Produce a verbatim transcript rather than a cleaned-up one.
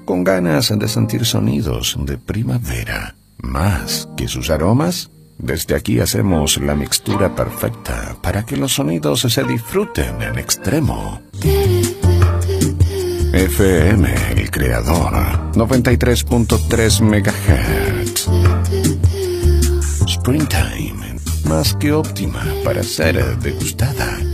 con ganas de sentir sonidos de primavera, más que sus aromas. Desde aquí hacemos la mixtura perfecta para que los sonidos se disfruten en extremo. F M El Creador, noventa y tres punto tres megahertz. Springtime, más que óptima para ser degustada.